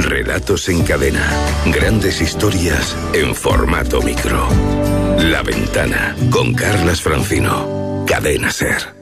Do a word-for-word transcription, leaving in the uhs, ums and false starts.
Relatos en cadena. Grandes historias en formato micro. La Ventana, con Carlas Francino. Cadena Ser.